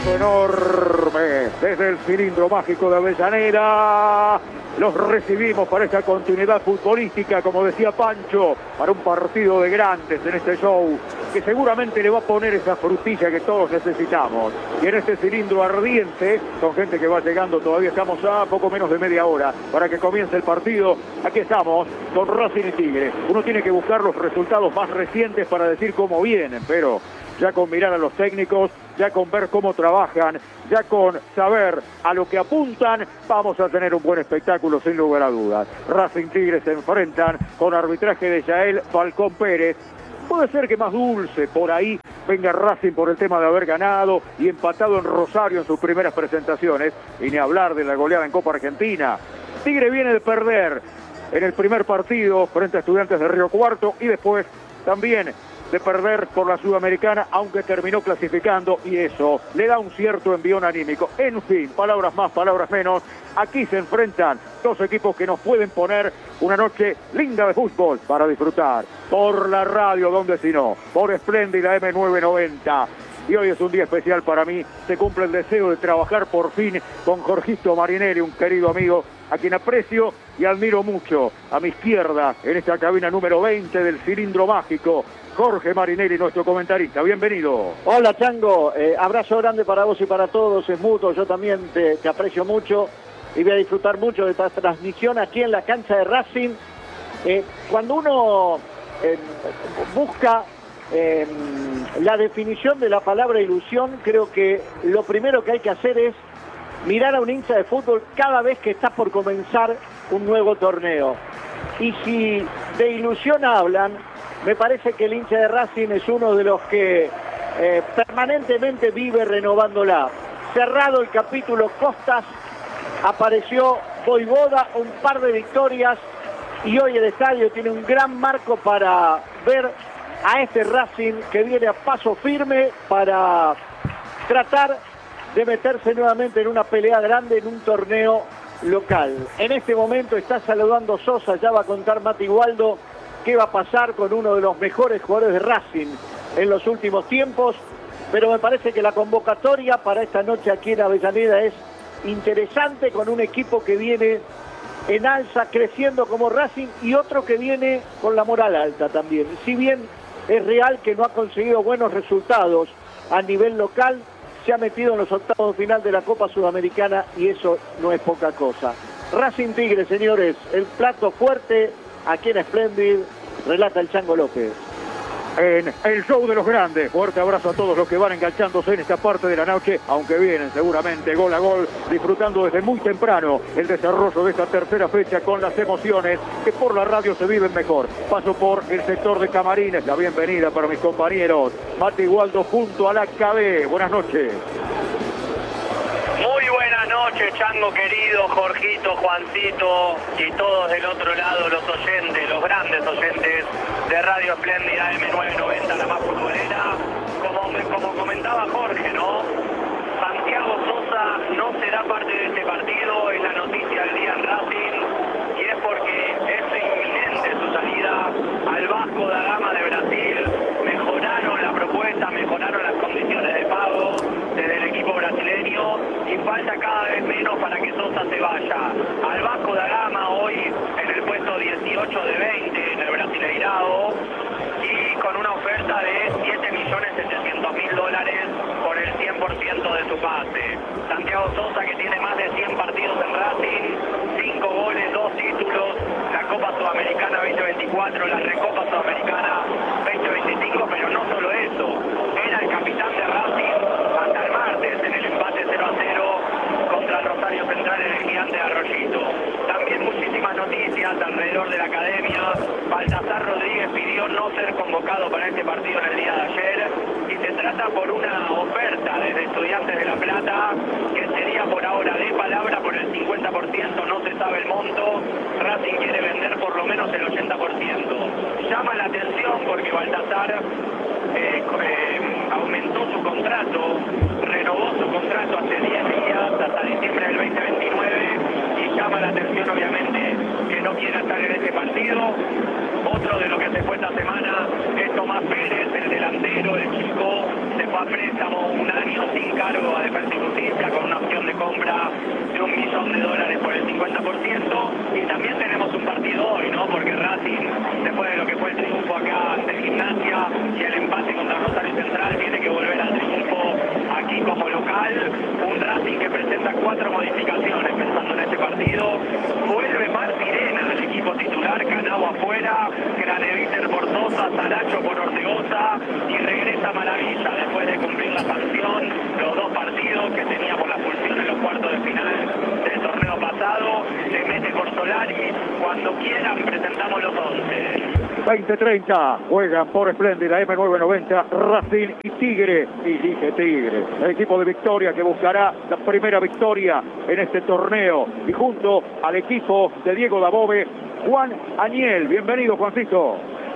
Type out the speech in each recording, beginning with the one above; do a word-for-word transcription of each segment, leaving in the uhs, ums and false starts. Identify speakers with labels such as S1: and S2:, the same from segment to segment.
S1: Enorme desde el cilindro mágico de Avellaneda. Los recibimos para esta continuidad futbolística, como decía Pancho, para un partido de grandes en este show, que seguramente le va a poner esa frutilla que todos necesitamos. Y en este cilindro ardiente, con gente que va llegando, todavía estamos a poco menos de media hora para que comience el partido. Aquí estamos con Racing y Tigre. Uno tiene que buscar los resultados más recientes para decir cómo vienen, pero ya con mirar a los técnicos, ya con ver cómo trabajan, ya con saber a lo que apuntan, vamos a tener un buen espectáculo sin lugar a dudas. Racing Tigre se enfrentan con arbitraje de Yael Falcón Pérez. Puede ser que más dulce por ahí venga Racing por el tema de haber ganado y empatado en Rosario en sus primeras presentaciones, y ni hablar de la goleada en Copa Argentina. Tigre viene de perder en el primer partido frente a Estudiantes de Río Cuarto y después también de perder por la Sudamericana, aunque terminó clasificando, y eso le da un cierto envión anímico. En fin, palabras más, palabras menos, aquí se enfrentan dos equipos que nos pueden poner una noche linda de fútbol para disfrutar. Por la radio, donde si no, por Espléndida eme novecientos noventa. Y hoy es un día especial para mí, se cumple el deseo de trabajar por fin con Jorgito Marinelli, un querido amigo a quien aprecio y admiro mucho. A mi izquierda, en esta cabina número veinte del cilindro mágico, Jorge Marinelli, nuestro comentarista. Bienvenido.
S2: Hola, Chango. Eh, abrazo grande para vos y para todos. Es mutuo. Yo también te, te aprecio mucho y voy a disfrutar mucho de esta transmisión aquí en la cancha de Racing. Eh, cuando uno eh, busca eh, la definición de la palabra ilusión, creo que lo primero que hay que hacer es mirar a un hincha de fútbol cada vez que está por comenzar un nuevo torneo. Y si de ilusión hablan, me parece que el hincha de Racing es uno de los que eh, permanentemente vive renovándola. Cerrado el capítulo Costas, apareció Voivoda, un par de victorias, y hoy el estadio tiene un gran marco para ver a este Racing que viene a paso firme para tratar de meterse nuevamente en una pelea grande en un torneo local. En este momento está saludando Sosa, ya va a contar Mati Waldo qué va a pasar con uno de los mejores jugadores de Racing en los últimos tiempos, pero me parece que la convocatoria para esta noche aquí en Avellaneda es interesante, con un equipo que viene en alza, creciendo como Racing, y otro que viene con la moral alta también. Si bien es real que no ha conseguido buenos resultados a nivel local, se ha metido en los octavos de final de la Copa Sudamericana y eso no es poca cosa. Racing Tigre, señores, el plato fuerte aquí en Splendid, relata el Chango López.
S1: En el show de los grandes, fuerte abrazo a todos los que van enganchándose en esta parte de la noche, aunque vienen seguramente gol a gol, disfrutando desde muy temprano el desarrollo de esta tercera fecha con las emociones que por la radio se viven mejor. Paso por el sector de camarines, la bienvenida para mis compañeros Mati Waldo junto a la K B. Buenas noches.
S3: Muy buenas noches, Chango querido, Jorgito, Juancito y todos del otro lado, los oyentes, los grandes oyentes de Radio Espléndida eme novecientos noventa, la más futbolera. Como, como comentaba Jorge, ¿no? Santiago Sosa no será parte de este partido, es la noticia del día en Racing, y es porque es inminente su salida al Vasco da Gama de Brasil. Mejoraron la propuesta, mejoraron las condiciones de pago desde el equipo brasileño, y falta cada vez menos para que Sosa se vaya al Vasco da Gama, hoy en el puesto dieciocho de veinte en el Brasileirao, y con una oferta de siete millones setecientos mil dólares por el cien por ciento de su pase. Santiago Sosa, que tiene más de cien partidos en Racing, cinco goles, dos títulos, la Copa Sudamericana veinte veinticuatro, la Recopa Sudamericana veinte veinticinco, pero no solo eso, era el capitán de Racing hasta el martes en el empate cero a cero contra Rosario Central en el Gigante de Arroyito. También muchísimas noticias alrededor de la academia. Baltasar Rodríguez pidió no ser convocado para este partido en el día de ayer, y se trata por una oferta desde Estudiantes de La Plata, que sería por ahora de palabra por el cincuenta por ciento, no se sabe el monto. Racing quiere vender por lo menos el ochenta por ciento. Llama la atención porque Baltasar eh, eh, aumentó su contrato, renovó su contrato hace diez días, hasta diciembre del veinte veintinueve, y llama la atención obviamente que no quiera estar en este partido. Otro de lo que se fue esta semana es Tomás Pérez, el delantero, el chico, se fue a préstamo un año sin cargo a defender Comercio y Justicia con una opción de compra de un millón de dólares por el cincuenta por ciento. Y también tenemos un partido hoy, ¿no? Porque Racing, después de lo que fue el triunfo acá ante Gimnasia y el empate contra Rosario Central, tiene que volver al triunfo aquí como local. Un Racing que presenta cuatro modificaciones pensando en este partido. Vuelve Martirena al equipo titular, Canavo afuera, Graneviter por Sosa, Saracho por Ortegoza y regresa Maravilla después de cumplir la sanción, los dos partidos que tenía por la expulsión en los cuartos de final del torneo pasado. Se mete por Solari. Cuando quieran presentamos los once.
S1: veinte treinta juegan por Espléndida eme nueve noventa, Racing y Tigre. Y dije Tigre, el equipo de Victoria que buscará la primera victoria en este torneo. Y junto al equipo de Diego Dabove, Juan Añel. Bienvenido, Juancito.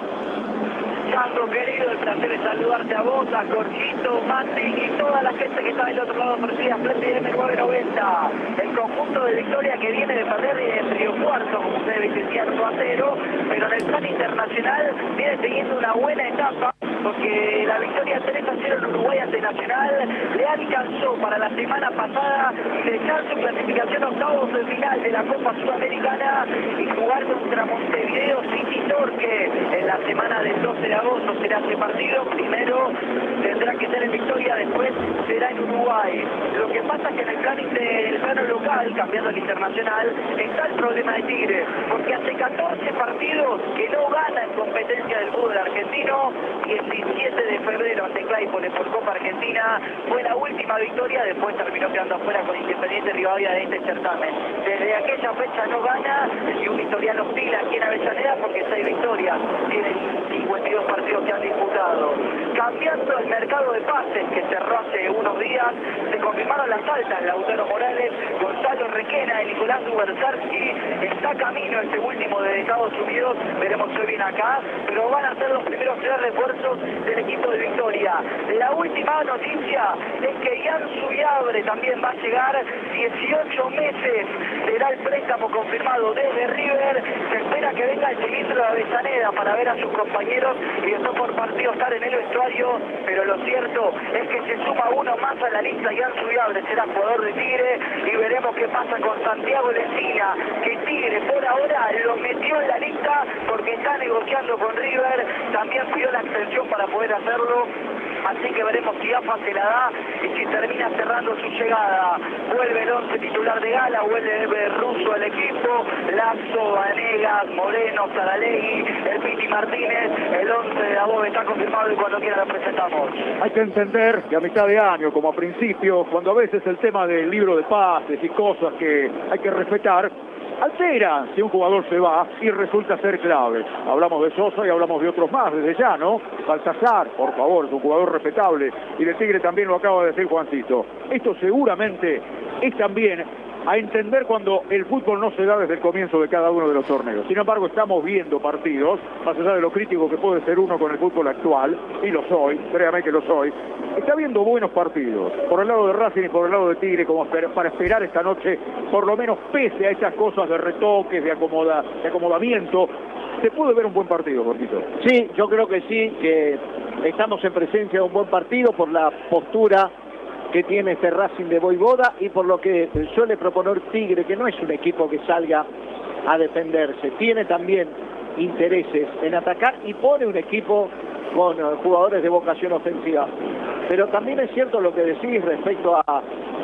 S4: Sandro, querido, el placer es saludarte a vos, a Jorgito, Mati y toda la gente que está del otro lado ofrecida Espléndida eme nueve noventa. El conjunto de Victoria que viene de perder en Río Cuarto, como ustedes decían, uno a cero, pero en el plan internacional viene teniendo una buena etapa, porque la victoria tres a cero en Uruguay ante Nacional le alcanzó para la semana pasada dejar su clasificación a octavos de final de la Copa Sudamericana y jugar contra Montevideo City Torque en la semana del doce de agosto. Será ese partido, primero tendrá que ser en Victoria, después será en Uruguay. Lo que pasa es que en el plano, en el plano local, cambiando al internacional, está el problema de Tigre, porque hace catorce partidos que no gana en competencia del fútbol argentino. Diecisiete de febrero ante Claypole por Copa Argentina fue la última victoria, después terminó quedando afuera con Independiente Rivadavia de este certamen. Desde aquella fecha no gana y un historial hostil aquí en Avellaneda, porque seis victorias tienen cincuenta y dos partidos que han disputado. Cambiando el mercado de pases que cerró hace unos días, se confirmaron las altas. Lautaro Morales, Gonzalo Requena y Nicolás Duberzarsky está camino este último de Estados Unidos, veremos si viene acá, pero van a ser los primeros tres refuerzos del equipo de Victoria. La última noticia es que Ian Subiabre también va a llegar, dieciocho meses será el préstamo confirmado desde River. Se espera que venga el ministro de Avellaneda para ver a sus compañeros y después por partido estar en el vestuario, pero lo cierto es que se suma uno más a la lista. Ian Subiabre será jugador de Tigre y veremos qué pasa con Santiago Lencina, que Tigre por ahora lo metió en la lista porque está negociando con River, también pidió la extensión para poder hacerlo, así que veremos si A F A se la da y si termina cerrando su llegada. Vuelve el once titular de Gala, vuelve Russo al equipo, Lazo, Vanegas, Moreno, Saralegui, el Piti Martínez, el once de Dabove está confirmado y cuando quiera lo presentamos.
S1: Hay que entender que a mitad de año, como a principio, cuando a veces el tema del libro de pases y cosas que hay que respetar, altera si un jugador se va y resulta ser clave. Hablamos de Sosa y hablamos de otros más desde ya, ¿no? Baltasar, por favor, es un jugador respetable, y de Tigre también lo acaba de decir Juancito. Esto seguramente es también a entender cuando el fútbol no se da desde el comienzo de cada uno de los torneos. Sin embargo, estamos viendo partidos, más allá de lo crítico que puede ser uno con el fútbol actual, y lo soy, créame que lo soy, está viendo buenos partidos, por el lado de Racing y por el lado de Tigre, como para esperar esta noche, por lo menos pese a esas cosas de retoques, de, acomoda, de acomodamiento, se puede ver un buen partido, Jorgito.
S2: Sí, yo creo que sí, que estamos en presencia de un buen partido por la postura que tiene este Racing de Voivoda y por lo que suele proponer Tigre, que no es un equipo que salga a defenderse, tiene también intereses en atacar y pone un equipo con jugadores de vocación ofensiva. Pero también es cierto lo que decís respecto a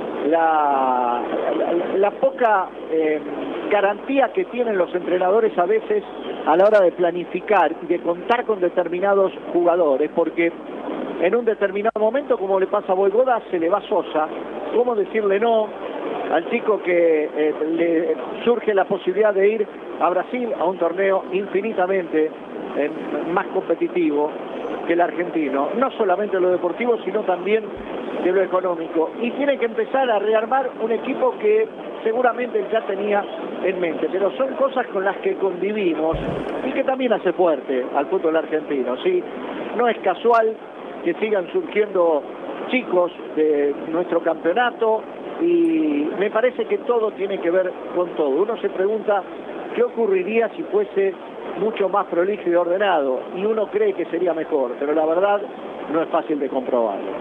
S2: la, la, la poca eh, garantía que tienen los entrenadores a veces a la hora de planificar y de contar con determinados jugadores, porque en un determinado momento, como le pasa a Voivoda, se le va Sosa. ¿Cómo decirle no al chico que eh, le surge la posibilidad de ir a Brasil a un torneo infinitamente eh, más competitivo que el argentino? No solamente lo deportivo, sino también de lo económico. Y tiene que empezar a rearmar un equipo que seguramente ya tenía en mente. Pero son cosas con las que convivimos y que también hace fuerte al fútbol argentino, ¿sí? No es casual que sigan surgiendo chicos de nuestro campeonato y me parece que todo tiene que ver con todo. Uno se pregunta qué ocurriría si fuese mucho más prolijo y ordenado y uno cree que sería mejor, pero la verdad no es fácil de comprobar.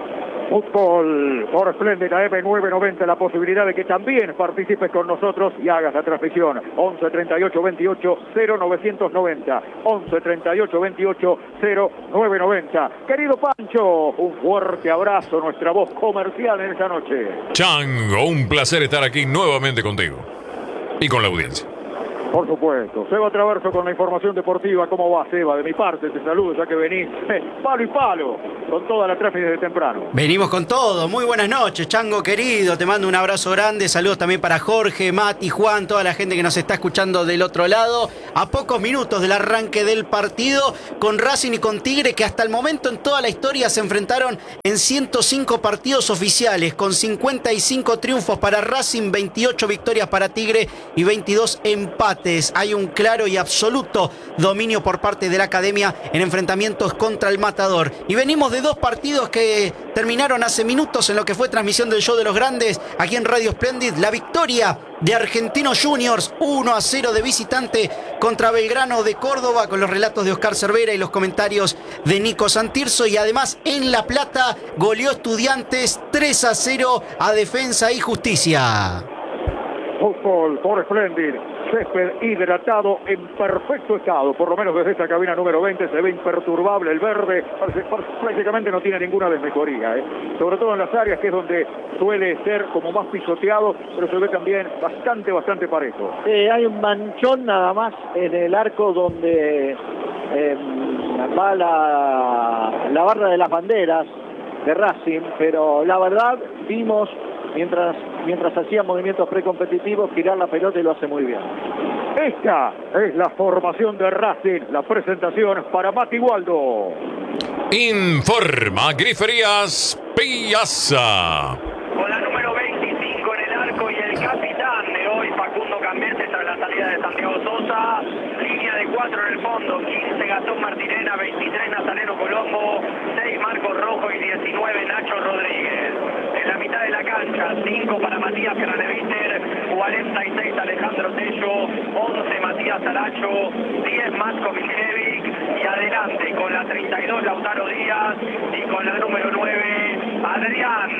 S1: Fútbol por Espléndida M nueve noventa, la posibilidad de que también participes con nosotros y hagas la transmisión. once treinta y ocho veintiocho cero novecientos noventa, once treinta y ocho veintiocho cero nueve noventa. Querido Pancho, un fuerte abrazo, nuestra voz comercial en esta noche.
S5: Chango, un placer estar aquí nuevamente contigo y con la audiencia.
S1: Por supuesto. Seba Traverso con la información deportiva. ¿Cómo va, Seba? De mi parte te saludo ya que venís eh, palo y palo con toda la tráfico desde temprano.
S6: Venimos con todo. Muy buenas noches, Chango querido. Te mando un abrazo grande. Saludos también para Jorge, Mati, Juan, toda la gente que nos está escuchando del otro lado. A pocos minutos del arranque del partido con Racing y con Tigre, que hasta el momento en toda la historia se enfrentaron en ciento cinco partidos oficiales, con cincuenta y cinco triunfos para Racing, veintiocho victorias para Tigre y veintidós empates. Hay un claro y absoluto dominio por parte de la academia en enfrentamientos contra el Matador. Y venimos de dos partidos que terminaron hace minutos en lo que fue transmisión del Show de los Grandes aquí en Radio Splendid. La victoria de Argentinos Juniors, uno a cero de visitante contra Belgrano de Córdoba, con los relatos de Oscar Cervera y los comentarios de Nico Santirso. Y además en La Plata goleó Estudiantes tres a cero a Defensa y Justicia.
S1: Fútbol por Splendid. Césped hidratado en perfecto estado, por lo menos desde esta cabina número veinte se ve imperturbable el verde, prácticamente no tiene ninguna desmejoría, ¿eh? Sobre todo en las áreas que es donde suele ser como más pisoteado, pero se ve también bastante, bastante parejo.
S2: Eh, hay un manchón nada más en el arco donde eh, va la, la barra de las banderas de Racing, pero la verdad vimos mientras mientras hacía movimientos precompetitivos girar la pelota y lo hace muy bien.
S1: Esta es la formación de Racing, la presentación para Mati Waldo.
S5: Informa Griferías Piazza.
S3: Con la número veinticinco en el arco y el capitán de hoy, Facundo Cambete, tras la salida de Santiago Sosa. Línea de cuatro en el fondo, quince Gastón Martirena, veintitrés Nazareno Colombo, seis Marcos Rojo y diecinueve Nacho Rodríguez. En la mitad de la cancha, cinco para Matías Craneviter, cuarenta y seis Alejandro Tello, once Matías Aracho, diez Matko Miljevic y adelante con la treinta y dos Lautaro Díaz y con la número nueve Adrián.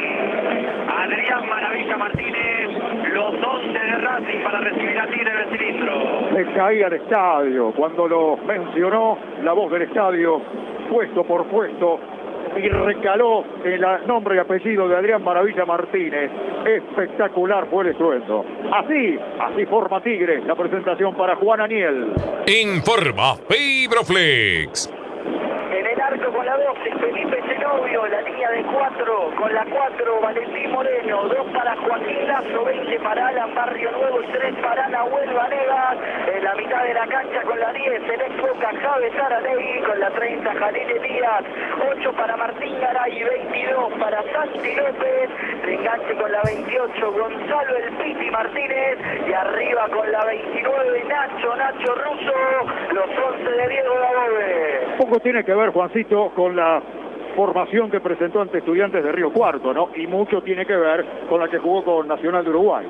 S3: Adrián Maravilla Martínez, los once de Racing para recibir a Tigre en el cilindro.
S1: Se caía el estadio cuando lo mencionó la voz del estadio, puesto por puesto, y recaló el nombre y apellido de Adrián Maravilla Martínez. Espectacular fue el estruendo. Así, así forma Tigre. La presentación para Juan Aniel.
S5: Informa Fibroflex.
S4: En el arco con la doce, Felipe Zenobio, la línea de cuatro, con la cuatro, Valentín Moreno, dos para Joaquín Lazo, veinte para Alan Barrio Nuevo y tres para Nahuel Vanegas. En la mitad de la cancha con la diez, el ex Boca Javes Aranegui, con la treinta, Jalil Elías, ocho para Martín Garay, veintidós para Santi López, de enganche con la veintiocho, Gonzalo El Piti Martínez, y arriba con la veintinueve, Nacho, Nacho Russo, los once de Diego Dabove.
S1: Poco tiene que ver, Juancito, con la formación que presentó ante Estudiantes de Río Cuarto, ¿no? Y mucho tiene que ver con la que jugó con Nacional de Uruguay.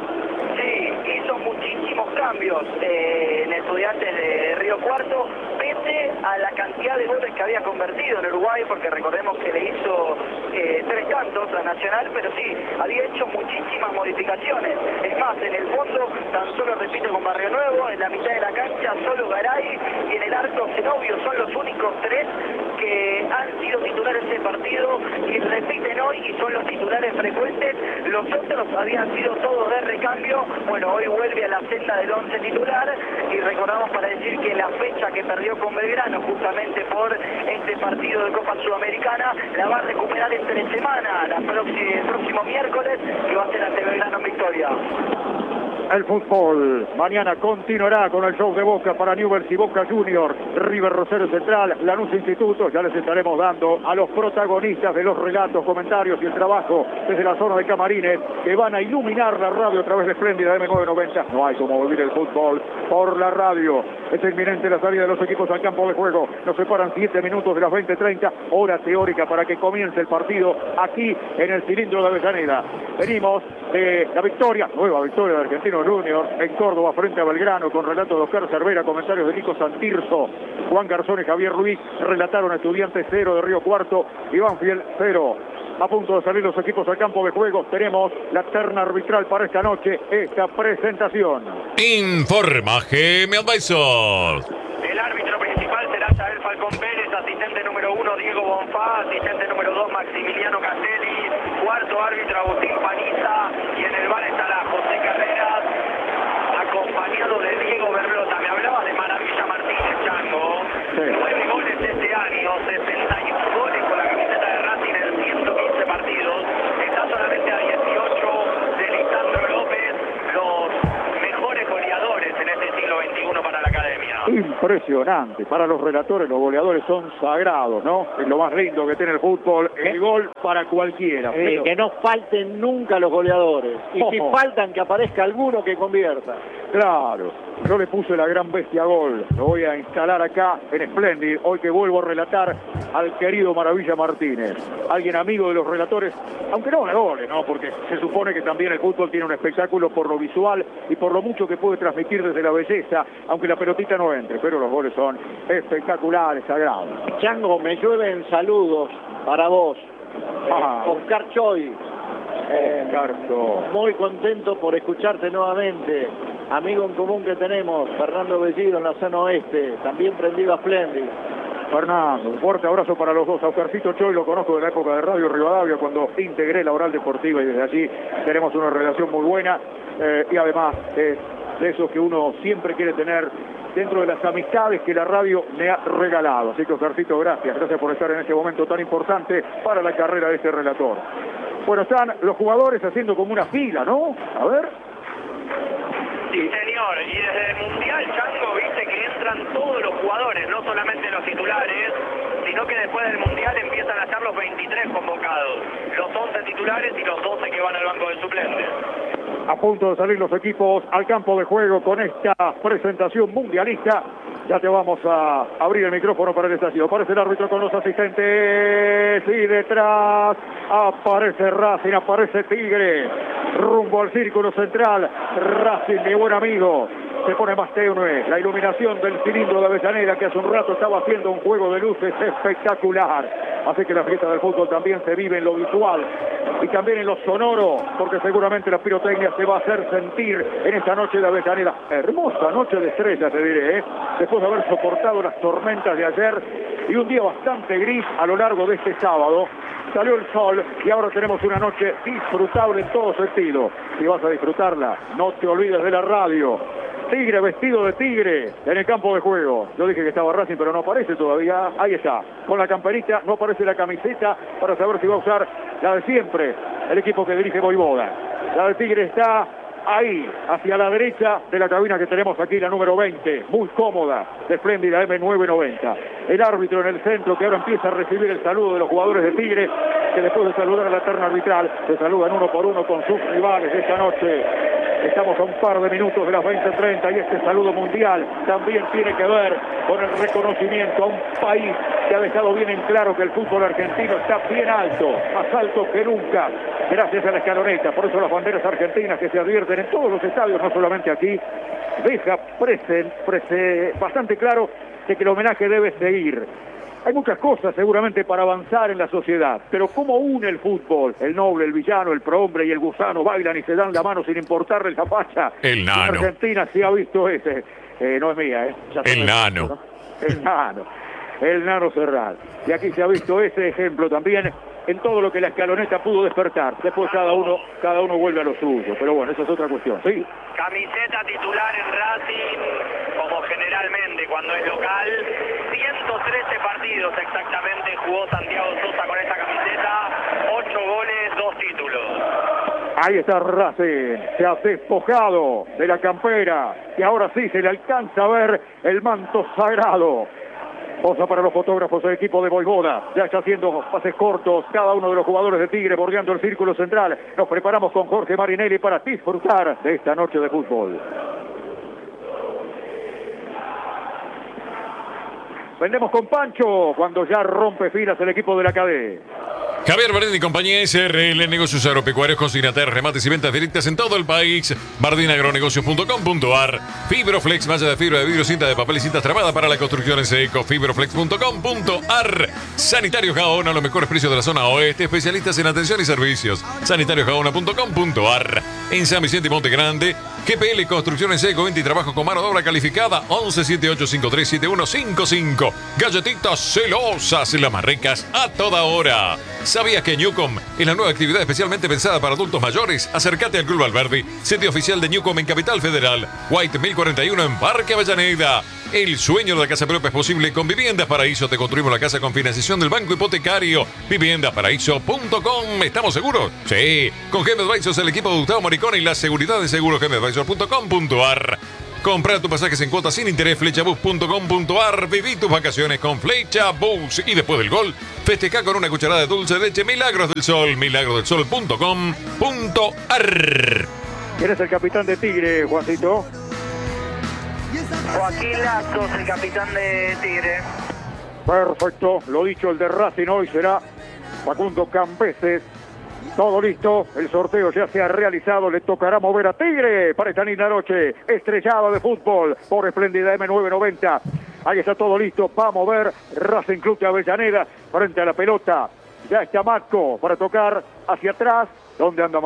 S4: Sí, hizo muchísimos cambios eh, en Estudiantes de Río Cuarto, pese a la cantidad de goles que había convertido en Uruguay, porque recordemos que le hizo eh, tres tantos a Nacional, pero sí, había hecho muchísimas modificaciones. Es más, en el fondo tan solo repite con Barrio Nuevo, en la mitad de la cancha solo Garay y en el arco Zenobio. Son los únicos tres que han sido titulares en el partido y repiten hoy y son los titulares frecuentes. Los otros habían sido todos de recambio. Bueno, hoy vuelve a la senda del once titular y recordamos para decir que la fecha que perdió con Belgrano justamente por este partido de Copa Sudamericana la va a recuperar entre semana, la próxima, el próximo miércoles, que va a ser ante Belgrano en Victoria.
S1: El fútbol mañana continuará con el show de Boca para Newell's y Boca Juniors, River Rosario Central, Lanús Instituto. Ya les estaremos dando a los protagonistas de los relatos, comentarios y el trabajo desde la zona de camarines que van a iluminar la radio a través de Espléndida M nueve noventa. No hay como vivir el fútbol por la radio. Es inminente la salida de los equipos al campo de juego. Nos separan siete minutos de las veinte treinta, hora teórica para que comience el partido aquí en el cilindro de Avellaneda. Venimos de la victoria, nueva victoria de Argentino Argentinos Juniors en Córdoba frente a Belgrano, con relato de Oscar Cervera, comentarios de Nico Santirso, Juan Garzón y Javier Ruiz. Relataron Estudiantes cero de Río Cuarto, Iván Fiel cero. A punto de salir los equipos al campo de juego. Tenemos la terna arbitral para esta noche, esta presentación.
S5: Informa G M Advisors.
S3: El árbitro principal será Yael Falcón Pérez, asistente número uno Diego Bonfá, asistente número dos Maximiliano Castelli, cuarto árbitro Agustín Paniza, y en el bar estará José Carreras, acompañado de Diego Berlota. Me hablaba de Maravilla Martínez, Chango.
S1: Sí.
S3: Nueve goles este año, sesenta y uno goles con la camiseta de Racing en ciento quince partidos. Está solamente a dieciocho de Lisandro López, los mejores goleadores en este siglo veintiuno para la academia.
S1: Impresionante. Para los relatores, los goleadores son sagrados, ¿no? Es lo más lindo que tiene el fútbol. El gol para cualquiera.
S2: Eh,
S1: Pero...
S2: que no falten nunca los goleadores. Y si
S1: Ojo.
S2: faltan, que aparezca alguno que convierta.
S1: Claro, yo le puse la gran bestia gol. Lo voy a instalar acá en Splendid. Hoy que vuelvo a relatar al querido Maravilla Martínez. Alguien amigo de los relatores, aunque no de goles, ¿no? Porque se supone que también el fútbol tiene un espectáculo por lo visual y por lo mucho que puede transmitir desde la belleza, aunque la pelotita no entre. Pero los goles son espectaculares, sagrados.
S2: Chango, me llueven saludos para vos.
S1: Ah.
S2: Eh, Oscar Choy. Eh,
S1: Carto.
S2: muy contento por escucharte nuevamente. Amigo en común que tenemos, Fernando Bellido en la zona oeste, también prendido a Splendid.
S1: Fernando, un fuerte abrazo para los dos. A Oscarcito Choy lo conozco de la época de Radio Rivadavia, cuando integré la Oral Deportiva, y desde allí tenemos una relación muy buena, eh, y además es de esos que uno siempre quiere tener dentro de las amistades que la radio me ha regalado. Así que Oscarcito, gracias, gracias por estar en este momento tan importante para la carrera de este relator. Bueno, están los jugadores haciendo como una fila, ¿no? A ver.
S3: Sí, señor, y desde el Mundial, Chango, viste que entran todos los jugadores, no solamente los titulares, sino que después del Mundial empiezan a estar los veintitrés convocados, los once titulares y los doce que van al banco de suplentes.
S1: A punto de salir los equipos al campo de juego con esta presentación mundialista. Ya te vamos a abrir el micrófono para el estadio. Aparece el árbitro con los asistentes y detrás aparece Racing, aparece Tigre. Rumbo al círculo central. Racing, mi buen amigo. Se pone más tenue la iluminación del cilindro de Avellaneda, que hace un rato estaba haciendo un juego de luces espectacular. Así que la fiesta del fútbol también se vive en lo visual y también en lo sonoro, porque seguramente la pirotecnia se va a hacer sentir en esta noche de Avellaneda. Hermosa noche de estrellas, te diré, ¿eh? Después de haber soportado las tormentas de ayer y un día bastante gris a lo largo de este sábado. Salió el sol y ahora tenemos una noche disfrutable en todo sentido. Si vas a disfrutarla, no te olvides de la radio. Tigre vestido de tigre en el campo de juego. Yo dije que estaba Racing, pero no aparece todavía. Ahí está, con la camperita, no aparece la camiseta para saber si va a usar la de siempre, el equipo que dirige Voivoda. La de Tigre está ahí, hacia la derecha de la cabina que tenemos aquí, la número veinte, muy cómoda, de Espléndida eme nueve noventa. El árbitro en el centro, que ahora empieza a recibir el saludo de los jugadores de Tigre, que después de saludar a la terna arbitral, se saludan uno por uno con sus rivales de esta noche. Estamos a un par de minutos de las veinte treinta y este saludo mundial también tiene que ver con el reconocimiento a un país que ha dejado bien en claro que el fútbol argentino está bien alto, más alto que nunca, gracias a la escaloneta. Por eso las banderas argentinas que se advierten en todos los estadios, no solamente aquí, deja presen, presen, bastante claro de que el homenaje debe seguir. Hay muchas cosas seguramente para avanzar en la sociedad, pero ¿cómo une el fútbol? El noble, el villano, el prohombre y el gusano bailan y se dan la mano sin importarle la facha.
S5: El nano.
S1: En Argentina sí ha visto ese. Eh, no es mía, ¿eh? Ya
S5: El
S1: sabes,
S5: nano.
S1: ¿no? El nano. El nano Serrat. Y aquí se ha visto ese ejemplo también en todo lo que la escaloneta pudo despertar. Después cada uno, cada uno vuelve a lo suyo. Pero bueno, esa es otra cuestión, ¿sí?
S3: Camiseta titular en Racing, como generalmente cuando es local. ciento trece partidos exactamente jugó Santiago Sosa con esta camiseta. ocho goles, dos títulos.
S1: Ahí está Racing, se ha despojado de la campera y ahora sí se le alcanza a ver el manto sagrado. Posa para los fotógrafos el equipo de Voivoda. Ya está haciendo pases cortos cada uno de los jugadores de Tigre bordeando el círculo central. Nos preparamos con Jorge Marinelli para disfrutar de esta noche de fútbol. Vendemos con Pancho cuando ya rompe filas el equipo de la Cadena.
S5: Javier Bardín y compañía S R L, negocios agropecuarios, consignatas, remates y ventas directas en todo el país. bardín agronegocios punto com punto a r. Fibroflex, malla de fibra de vidrio, cinta de papel y cintas trabada para la construcción en seco. Fibroflex punto com punto a r. Sanitarios Gaona, los mejores precios de la zona oeste, especialistas en atención y servicios. sanitarios gaona punto com punto a r. En San Vicente y Monte Grande, G P L Construcción en seco, venta y trabajo con mano de obra calificada. once setenta y ocho cincuenta y tres setenta y uno cincuenta y cinco. Galletitas celosas, las más ricas a toda hora. ¿Sabías que Newcom es la nueva actividad especialmente pensada para adultos mayores? Acércate al Club Alberdi, sitio oficial de Newcom en Capital Federal. White mil cuarenta y uno en Parque Avellaneda. El sueño de la casa propia es posible con Viviendas Paraíso. Te construimos la casa con financiación del Banco Hipotecario. viviendas paraíso punto com. ¿Estamos seguros? Sí. Con G M Advisors, el equipo de Gustavo Maricón y la seguridad de seguros g m advisors punto com punto a r. Comprar tus pasajes en cuotas sin interés, flechabus punto com punto a r. Viví tus vacaciones con Flechabus. Y después del gol, festeja con una cucharada de dulce de leche Milagros del Sol. milagros del sol punto com punto a r.
S1: ¿Quién es el capitán de Tigre, Juancito?
S4: Joaquín Lazos, el capitán de Tigre.
S1: Perfecto, lo dicho, el de Racing hoy será Facundo Cambeses. Todo listo, el sorteo ya se ha realizado, le tocará mover a Tigre para esta linda noche estrellada de fútbol por Espléndida M nueve noventa. Ahí está todo listo para mover Racing Club de Avellaneda frente a la pelota. Ya está Matco para tocar hacia atrás, donde anda